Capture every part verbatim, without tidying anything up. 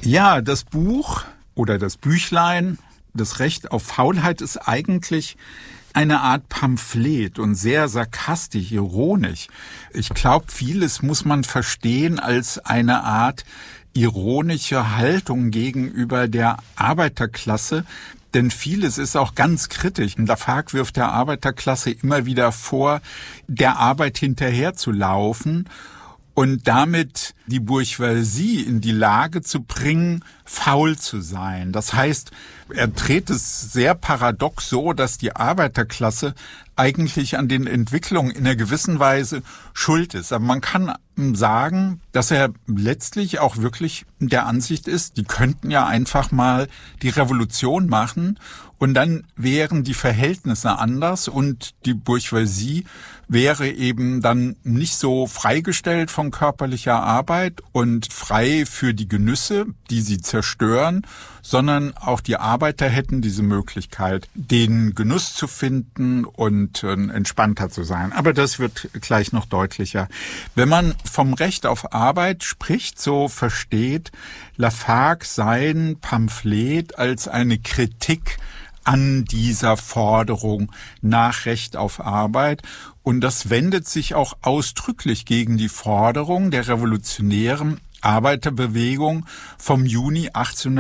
Ja, das Buch oder das Büchlein, das Recht auf Faulheit, ist eigentlich eine Art Pamphlet und sehr sarkastisch, ironisch. Ich glaube, vieles muss man verstehen als eine Art ironische Haltung gegenüber der Arbeiterklasse, denn vieles ist auch ganz kritisch. Lafargue wirft der Arbeiterklasse immer wieder vor, der Arbeit hinterherzulaufen und damit die Bourgeoisie in die Lage zu bringen, faul zu sein. Das heißt, er dreht es sehr paradox so, dass die Arbeiterklasse eigentlich an den Entwicklungen in einer gewissen Weise schuld ist. Aber man kann sagen, dass er letztlich auch wirklich der Ansicht ist, die könnten ja einfach mal die Revolution machen und dann wären die Verhältnisse anders und die Bourgeoisie wäre eben dann nicht so freigestellt von körperlicher Arbeit und frei für die Genüsse, die sie zerstören, sondern auch die Arbeiter hätten diese Möglichkeit, den Genuss zu finden und äh, entspannter zu sein. Aber das wird gleich noch deutlicher. Wenn man vom Recht auf Arbeit spricht, so versteht Lafargue sein Pamphlet als eine Kritik an dieser Forderung nach Recht auf Arbeit. Und das wendet sich auch ausdrücklich gegen die Forderung der revolutionären Arbeiterbewegung vom Juni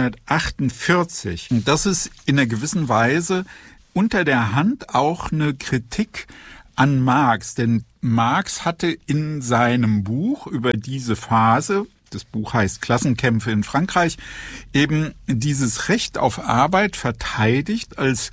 achtzehnhundertachtundvierzig. Und das ist in einer gewissen Weise unter der Hand auch eine Kritik an Marx. Denn Marx hatte in seinem Buch über diese Phase, das Buch heißt Klassenkämpfe in Frankreich, eben dieses Recht auf Arbeit verteidigt als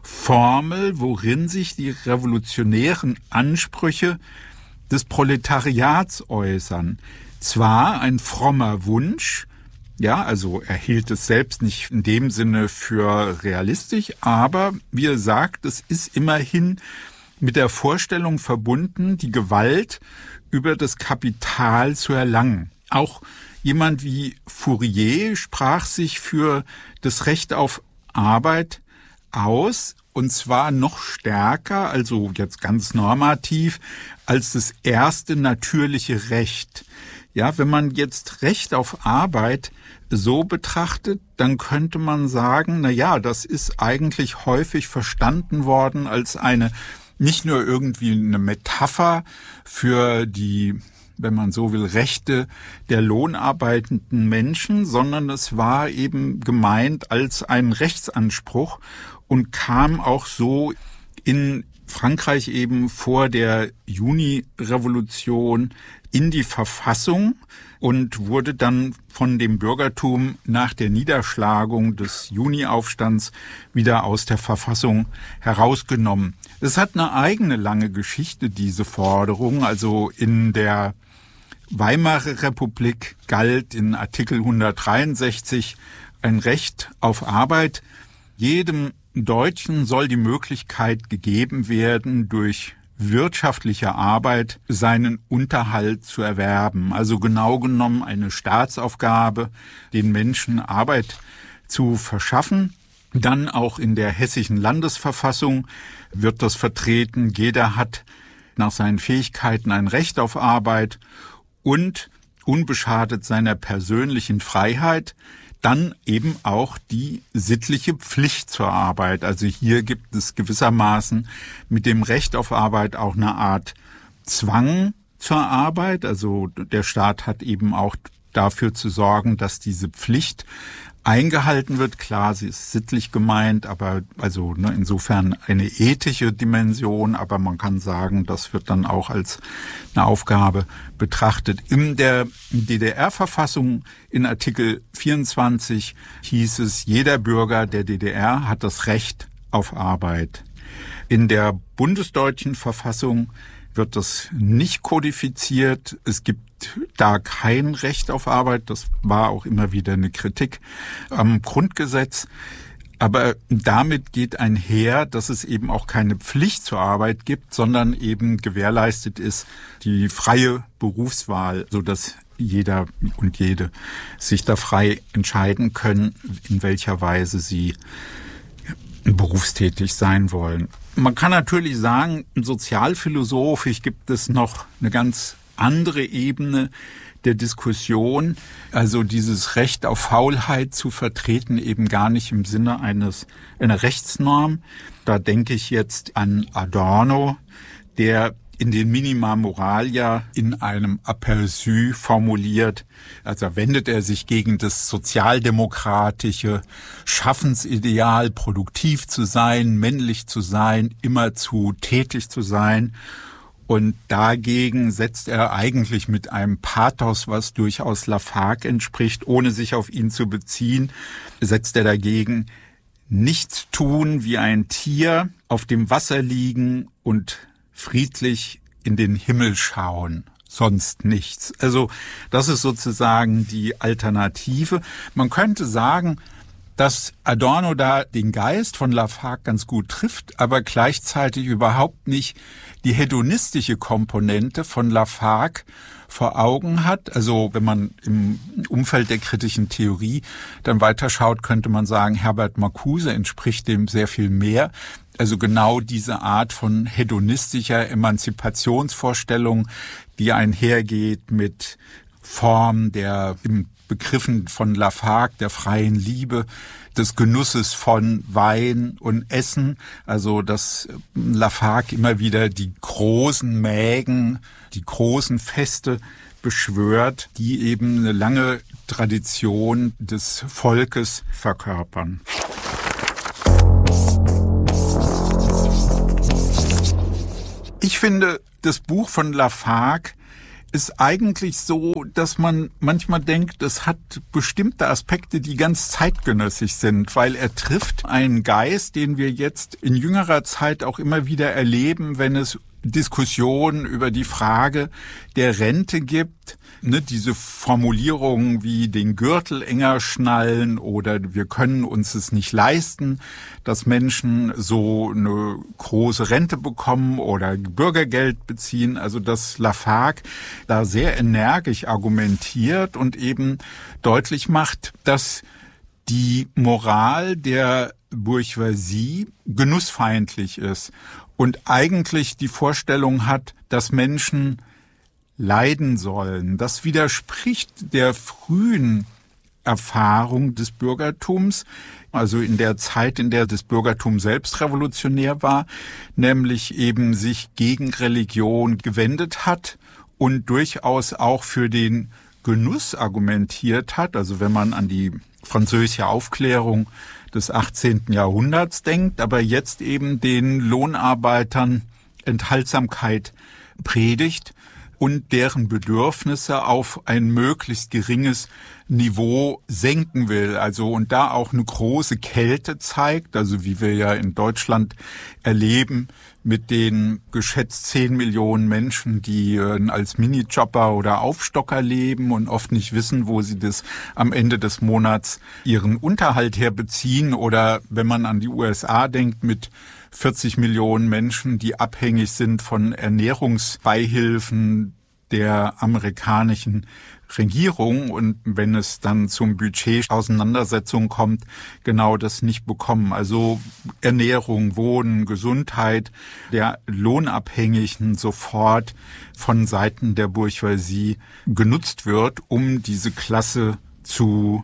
Formel, worin sich die revolutionären Ansprüche des Proletariats äußern. Zwar ein frommer Wunsch, ja, also er hielt es selbst nicht in dem Sinne für realistisch, aber wie er sagt, es ist immerhin mit der Vorstellung verbunden, die Gewalt über das Kapital zu erlangen. Auch jemand wie Fourier sprach sich für das Recht auf Arbeit aus, und zwar noch stärker, also jetzt ganz normativ, als das erste natürliche Recht. Ja, wenn man jetzt Recht auf Arbeit so betrachtet, dann könnte man sagen, na ja, das ist eigentlich häufig verstanden worden als eine, nicht nur irgendwie eine Metapher für die, wenn man so will, Rechte der lohnarbeitenden Menschen, sondern es war eben gemeint als ein Rechtsanspruch und kam auch so in Frankreich eben vor der Juni-Revolution in die Verfassung und wurde dann von dem Bürgertum nach der Niederschlagung des Juni-Aufstands wieder aus der Verfassung herausgenommen. Es hat eine eigene lange Geschichte, diese Forderung. Also in der Weimarer Republik galt in Artikel hundertdreiundsechzig ein Recht auf Arbeit. Jedem Deutschen soll die Möglichkeit gegeben werden, durch wirtschaftliche Arbeit seinen Unterhalt zu erwerben. Also genau genommen eine Staatsaufgabe, den Menschen Arbeit zu verschaffen. Dann auch in der hessischen Landesverfassung wird das vertreten. Jeder hat nach seinen Fähigkeiten ein Recht auf Arbeit und unbeschadet seiner persönlichen Freiheit dann eben auch die sittliche Pflicht zur Arbeit. Also hier gibt es gewissermaßen mit dem Recht auf Arbeit auch eine Art Zwang zur Arbeit. Also der Staat hat eben auch dafür zu sorgen, dass diese Pflicht eingehalten wird. Klar, sie ist sittlich gemeint, aber also ne, insofern eine ethische Dimension, aber man kann sagen, das wird dann auch als eine Aufgabe betrachtet. In der D D R-Verfassung in Artikel vierundzwanzig hieß es, jeder Bürger der D D R hat das Recht auf Arbeit. In der bundesdeutschen Verfassung wird das nicht kodifiziert. Es gibt da kein Recht auf Arbeit. Das war auch immer wieder eine Kritik am Grundgesetz. Aber damit geht einher, dass es eben auch keine Pflicht zur Arbeit gibt, sondern eben gewährleistet ist die freie Berufswahl, sodass jeder und jede sich da frei entscheiden können, in welcher Weise sie berufstätig sein wollen. Man kann natürlich sagen, sozialphilosophisch gibt es noch eine ganz andere Ebene, der Diskussion, also dieses Recht auf Faulheit zu vertreten, eben gar nicht im Sinne eines einer Rechtsnorm. Da denke ich jetzt an Adorno, der in den Minima Moralia in einem Aperçu formuliert, also wendet er sich gegen das sozialdemokratische Schaffensideal, produktiv zu sein, männlich zu sein, immerzu tätig zu sein. Und dagegen setzt er eigentlich mit einem Pathos, was durchaus Lafargue entspricht, ohne sich auf ihn zu beziehen, setzt er dagegen: nichts tun wie ein Tier, auf dem Wasser liegen und friedlich in den Himmel schauen, sonst nichts. Also das ist sozusagen die Alternative. Man könnte sagen, dass Adorno da den Geist von Lafargue ganz gut trifft, aber gleichzeitig überhaupt nicht die hedonistische Komponente von Lafargue vor Augen hat. Also wenn man im Umfeld der kritischen Theorie dann weiterschaut, könnte man sagen, Herbert Marcuse entspricht dem sehr viel mehr. Also genau diese Art von hedonistischer Emanzipationsvorstellung, die einhergeht mit Form der im Begriffen von Lafargue, der freien Liebe, des Genusses von Wein und Essen. Also dass Lafargue immer wieder die großen Mägen, die großen Feste beschwört, die eben eine lange Tradition des Volkes verkörpern. Ich finde, das Buch von Lafargue ist eigentlich so, dass man manchmal denkt, es hat bestimmte Aspekte, die ganz zeitgenössisch sind, weil er trifft einen Geist, den wir jetzt in jüngerer Zeit auch immer wieder erleben, wenn es Diskussionen über die Frage der Rente gibt, ne, diese Formulierungen wie den Gürtel enger schnallen oder wir können uns es nicht leisten, dass Menschen so eine große Rente bekommen oder Bürgergeld beziehen. Also dass Lafargue da sehr energisch argumentiert und eben deutlich macht, dass die Moral der Bourgeoisie genussfeindlich ist und eigentlich die Vorstellung hat, dass Menschen leiden sollen. Das widerspricht der frühen Erfahrung des Bürgertums, also in der Zeit, in der das Bürgertum selbst revolutionär war, nämlich eben sich gegen Religion gewendet hat und durchaus auch für den Genuss argumentiert hat. Also wenn man an die französische Aufklärung des achtzehnten Jahrhunderts denkt, aber jetzt eben den Lohnarbeitern Enthaltsamkeit predigt und deren Bedürfnisse auf ein möglichst geringes Niveau senken will. Also und da auch eine große Kälte zeigt, also wie wir ja in Deutschland erleben mit den geschätzt zehn Millionen Menschen, die als Minijobber oder Aufstocker leben und oft nicht wissen, wo sie das am Ende des Monats ihren Unterhalt herbeziehen. Oder wenn man an die U S A denkt mit vierzig Millionen Menschen, die abhängig sind von Ernährungsbeihilfen der amerikanischen Regierung und wenn es dann zum Budget-Auseinandersetzung kommt, genau das nicht bekommen. Also Ernährung, Wohnen, Gesundheit der Lohnabhängigen sofort von Seiten der Bourgeoisie genutzt wird, um diese Klasse zu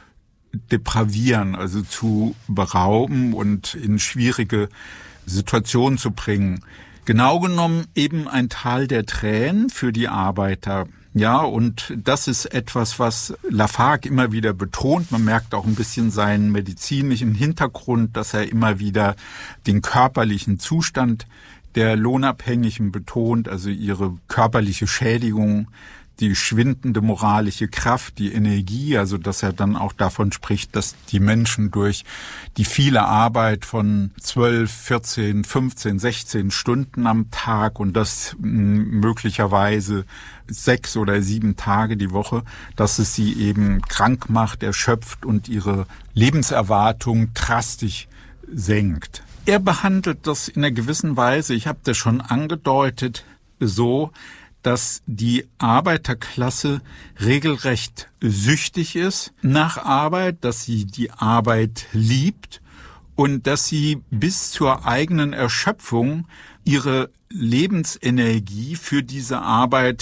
depravieren, also zu berauben und in schwierige Situationen zu bringen. Genau genommen eben ein Tal der Tränen für die Arbeiter. Ja, und das ist etwas, was Lafargue immer wieder betont. Man merkt auch ein bisschen seinen medizinischen Hintergrund, dass er immer wieder den körperlichen Zustand der Lohnabhängigen betont, also ihre körperliche Schädigung, die schwindende moralische Kraft, die Energie, also dass er dann auch davon spricht, dass die Menschen durch die viele Arbeit von zwölf, vierzehn, fünfzehn, sechzehn Stunden am Tag und das möglicherweise sechs oder sieben Tage die Woche, dass es sie eben krank macht, erschöpft und ihre Lebenserwartung drastisch senkt. Er behandelt das in einer gewissen Weise, ich habe das schon angedeutet, so, dass die Arbeiterklasse regelrecht süchtig ist nach Arbeit, dass sie die Arbeit liebt und dass sie bis zur eigenen Erschöpfung ihre Lebensenergie für diese Arbeit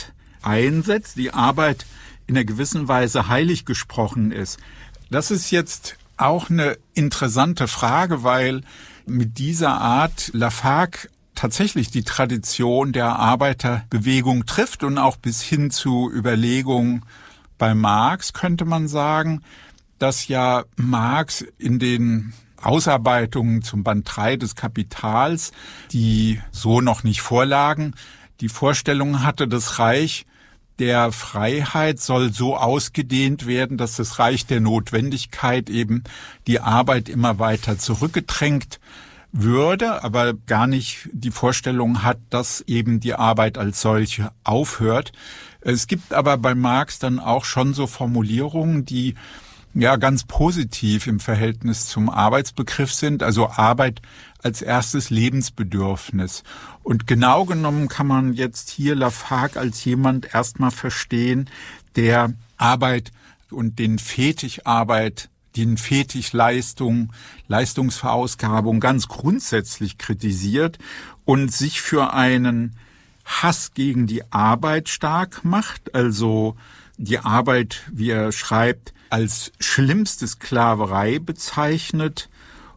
einsetzt, die Arbeit in einer gewissen Weise heilig gesprochen ist. Das ist jetzt auch eine interessante Frage, weil mit dieser Art Lafargue tatsächlich die Tradition der Arbeiterbewegung trifft und auch bis hin zu Überlegungen bei Marx könnte man sagen, dass ja Marx in den Ausarbeitungen zum Band drei des Kapitals, die so noch nicht vorlagen, die Vorstellung hatte, das Reich der Freiheit soll so ausgedehnt werden, dass das Reich der Notwendigkeit eben die Arbeit immer weiter zurückgedrängt würde, aber gar nicht die Vorstellung hat, dass eben die Arbeit als solche aufhört. Es gibt aber bei Marx dann auch schon so Formulierungen, die ja ganz positiv im Verhältnis zum Arbeitsbegriff sind, also Arbeit als erstes Lebensbedürfnis. Und genau genommen kann man jetzt hier Lafargue als jemand erstmal verstehen, der Arbeit und den Fetigarbeit, den Fetigleistung, Leistungsverausgabung ganz grundsätzlich kritisiert und sich für einen Hass gegen die Arbeit stark macht, also die Arbeit, wie er schreibt, als schlimmste Sklaverei bezeichnet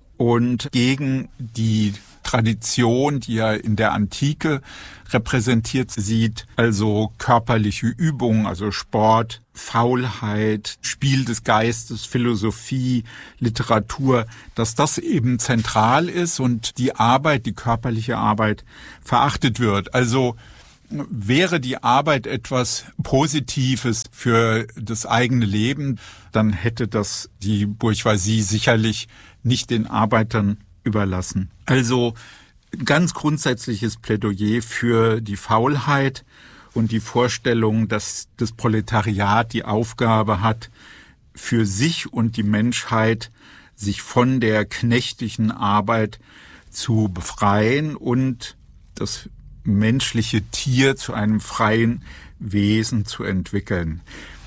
und gegen die Tradition, die er in der Antike repräsentiert sieht, also körperliche Übung, also Sport, Faulheit, Spiel des Geistes, Philosophie, Literatur, dass das eben zentral ist und die Arbeit, die körperliche Arbeit verachtet wird. Also wäre die Arbeit etwas Positives für das eigene Leben, dann hätte das die Bourgeoisie sicherlich nicht den Arbeitern überlassen. Also ganz grundsätzliches Plädoyer für die Faulheit und die Vorstellung, dass das Proletariat die Aufgabe hat, für sich und die Menschheit sich von der knechtlichen Arbeit zu befreien und das menschliche Tier zu einem freien Wesen zu entwickeln.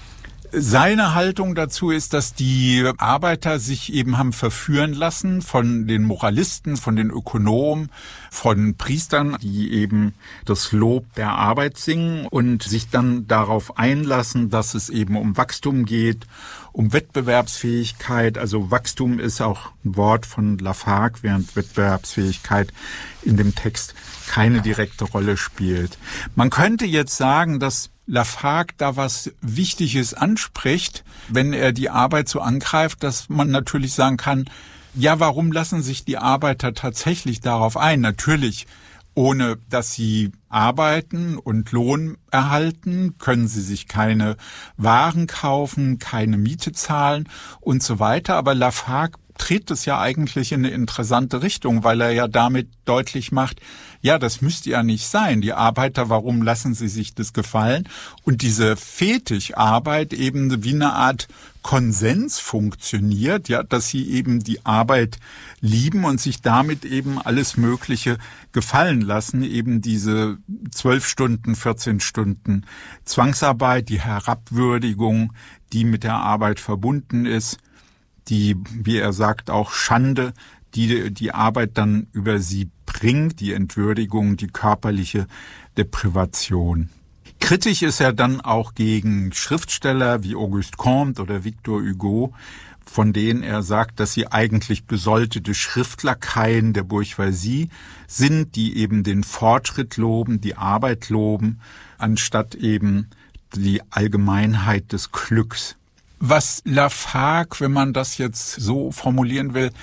Seine Haltung dazu ist, dass die Arbeiter sich eben haben verführen lassen von den Moralisten, von den Ökonomen, von Priestern, die eben das Lob der Arbeit singen und sich dann darauf einlassen, dass es eben um Wachstum geht, um Wettbewerbsfähigkeit. Also Wachstum ist auch ein Wort von Lafargue, während Wettbewerbsfähigkeit in dem Text keine direkte Rolle spielt. Man könnte jetzt sagen, dass Lafargue da was Wichtiges anspricht, wenn er die Arbeit so angreift, dass man natürlich sagen kann, ja, warum lassen sich die Arbeiter tatsächlich darauf ein? Natürlich, ohne dass sie arbeiten und Lohn erhalten, können sie sich keine Waren kaufen, keine Miete zahlen und so weiter. Aber Lafargue dreht es ja eigentlich in eine interessante Richtung, weil er ja damit deutlich macht, ja, das müsste ja nicht sein. Die Arbeiter, warum lassen sie sich das gefallen? Und diese Fetigarbeit eben wie eine Art Konsens funktioniert, ja, dass sie eben die Arbeit lieben und sich damit eben alles Mögliche gefallen lassen, eben diese zwölf Stunden, vierzehn Stunden Zwangsarbeit, die Herabwürdigung, die mit der Arbeit verbunden ist, die, wie er sagt, auch Schande, die die Arbeit dann über sie bringt, die Entwürdigung, die körperliche Deprivation. Kritisch ist er dann auch gegen Schriftsteller wie Auguste Comte oder Victor Hugo, von denen er sagt, dass sie eigentlich besoldete Schriftlakaien der Bourgeoisie sind, die eben den Fortschritt loben, die Arbeit loben, anstatt eben die Allgemeinheit des Glücks. Was Lafargue, wenn man das jetzt so formulieren will,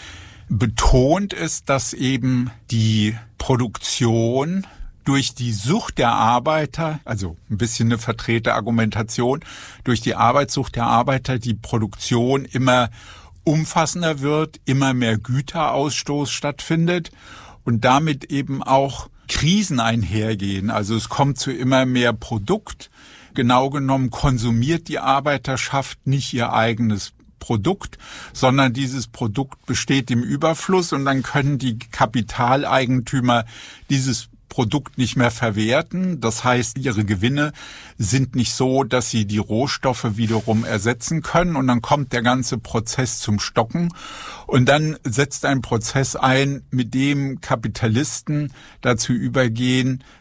betont ist, dass eben die Produktion durch die Sucht der Arbeiter, also ein bisschen eine verdrehte Argumentation, durch die Arbeitssucht der Arbeiter die Produktion immer umfassender wird, immer mehr Güterausstoß stattfindet und damit eben auch Krisen einhergehen. Also es kommt zu immer mehr Produkt. Genau genommen konsumiert die Arbeiterschaft nicht ihr eigenes Produkt, sondern dieses Produkt besteht im Überfluss und dann können die Kapitaleigentümer dieses Produkt nicht mehr verwerten. Das heißt, ihre Gewinne sind nicht so, dass sie die Rohstoffe wiederum ersetzen können und dann kommt der ganze Prozess zum Stocken und dann setzt ein Prozess ein, mit dem Kapitalisten dazu übergehen,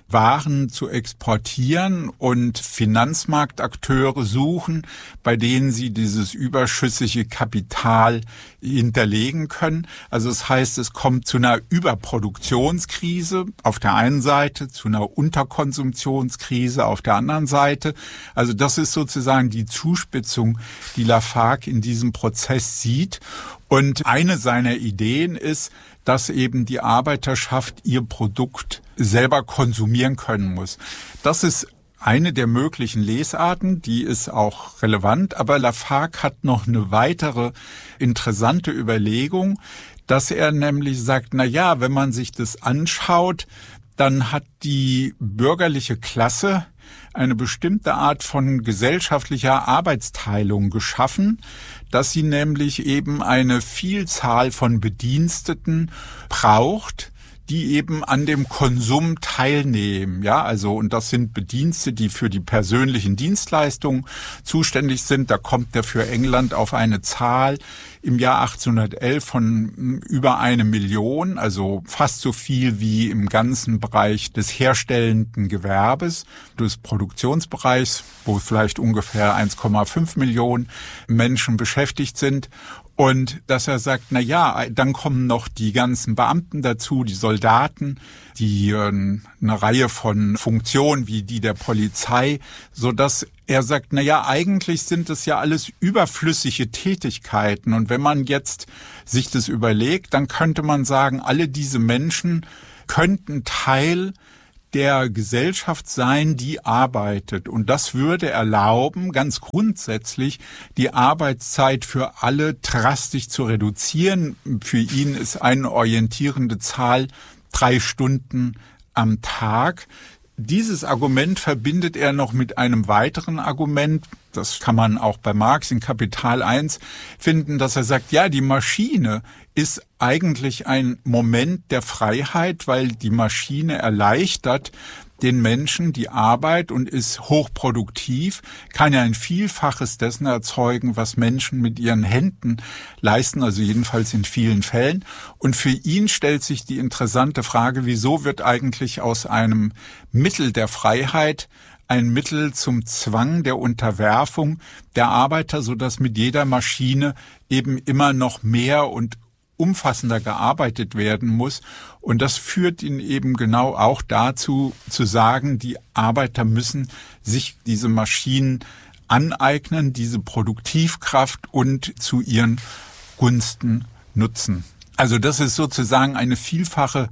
Waren zu exportieren und Finanzmarktakteure suchen, bei denen sie dieses überschüssige Kapital hinterlegen können. Also das heißt, es kommt zu einer Überproduktionskrise auf der einen Seite, zu einer Unterkonsumptionskrise auf der anderen Seite. Also das ist sozusagen die Zuspitzung, die Lafargue in diesem Prozess sieht. Und eine seiner Ideen ist, dass eben die Arbeiterschaft ihr Produkt selber konsumieren können muss. Das ist eine der möglichen Lesarten, die ist auch relevant, aber Lafargue hat noch eine weitere interessante Überlegung, dass er nämlich sagt, na ja, wenn man sich das anschaut, dann hat die bürgerliche Klasse eine bestimmte Art von gesellschaftlicher Arbeitsteilung geschaffen, dass sie nämlich eben eine Vielzahl von Bediensteten braucht, die eben an dem Konsum teilnehmen, ja, also, und das sind Bedienstete, die für die persönlichen Dienstleistungen zuständig sind. Da kommt er für England auf eine Zahl im Jahr achtzehnhundertelf von über eine Million, also fast so viel wie im ganzen Bereich des herstellenden Gewerbes, des Produktionsbereichs, wo vielleicht ungefähr eins Komma fünf Millionen Menschen beschäftigt sind. Und dass er sagt, na ja, dann kommen noch die ganzen Beamten dazu, die Soldaten, die äh, eine Reihe von Funktionen wie die der Polizei, so dass er sagt, na ja, eigentlich sind es ja alles überflüssige Tätigkeiten. Und wenn man jetzt sich das überlegt, dann könnte man sagen, alle diese Menschen könnten Teil der Gesellschaft sein, die arbeitet. Und das würde erlauben, ganz grundsätzlich die Arbeitszeit für alle drastisch zu reduzieren. Für ihn ist eine orientierende Zahl drei Stunden am Tag. Dieses Argument verbindet er noch mit einem weiteren Argument, das kann man auch bei Marx in Kapital eins finden, dass er sagt, ja, die Maschine ist eigentlich ein Moment der Freiheit, weil die Maschine erleichtert den Menschen die Arbeit und ist hochproduktiv, kann ja ein Vielfaches dessen erzeugen, was Menschen mit ihren Händen leisten, also jedenfalls in vielen Fällen. Und für ihn stellt sich die interessante Frage, wieso wird eigentlich aus einem Mittel der Freiheit ein Mittel zum Zwang der Unterwerfung der Arbeiter, sodass mit jeder Maschine eben immer noch mehr und umfassender gearbeitet werden muss. Und das führt ihn eben genau auch dazu, zu sagen, die Arbeiter müssen sich diese Maschinen aneignen, diese Produktivkraft und zu ihren Gunsten nutzen. Also das ist sozusagen eine vielfache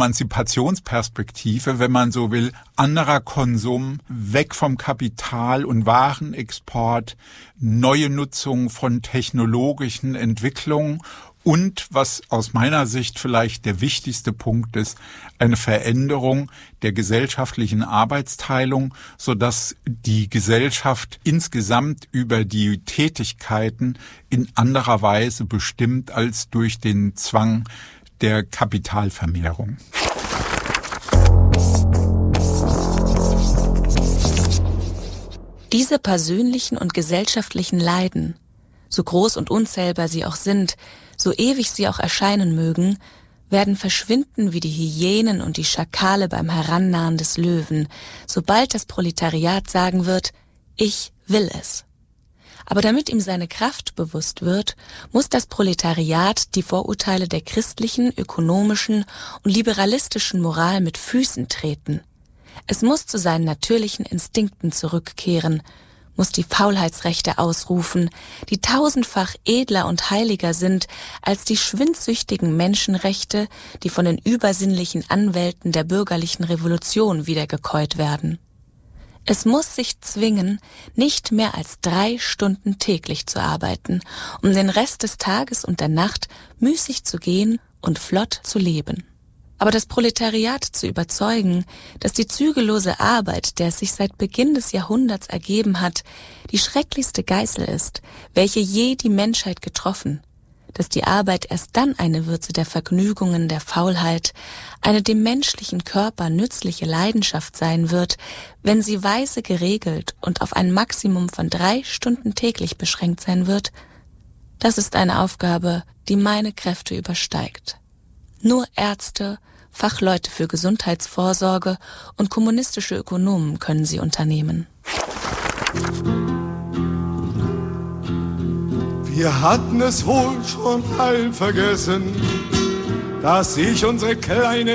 Emanzipationsperspektive, wenn man so will, anderer Konsum, weg vom Kapital- und Warenexport, neue Nutzung von technologischen Entwicklungen und, was aus meiner Sicht vielleicht der wichtigste Punkt ist, eine Veränderung der gesellschaftlichen Arbeitsteilung, sodass die Gesellschaft insgesamt über die Tätigkeiten in anderer Weise bestimmt als durch den Zwang der Kapitalvermehrung. Diese persönlichen und gesellschaftlichen Leiden, so groß und unzählbar sie auch sind, so ewig sie auch erscheinen mögen, werden verschwinden wie die Hyänen und die Schakale beim Herannahen des Löwen, sobald das Proletariat sagen wird, ich will es. Aber damit ihm seine Kraft bewusst wird, muss das Proletariat die Vorurteile der christlichen, ökonomischen und liberalistischen Moral mit Füßen treten. Es muss zu seinen natürlichen Instinkten zurückkehren, muss die Faulheitsrechte ausrufen, die tausendfach edler und heiliger sind als die schwindsüchtigen Menschenrechte, die von den übersinnlichen Anwälten der bürgerlichen Revolution wiedergekäut werden. Es muss sich zwingen, nicht mehr als drei Stunden täglich zu arbeiten, um den Rest des Tages und der Nacht müßig zu gehen und flott zu leben. Aber das Proletariat zu überzeugen, dass die zügellose Arbeit, der es sich seit Beginn des Jahrhunderts ergeben hat, die schrecklichste Geißel ist, welche je die Menschheit getroffen, dass die Arbeit erst dann eine Würze der Vergnügungen, der Faulheit, eine dem menschlichen Körper nützliche Leidenschaft sein wird, wenn sie weise geregelt und auf ein Maximum von drei Stunden täglich beschränkt sein wird, das ist eine Aufgabe, die meine Kräfte übersteigt. Nur Ärzte, Fachleute für Gesundheitsvorsorge und kommunistische Ökonomen können sie unternehmen. Wir hatten es wohl schon halb vergessen, dass sich unsere kleine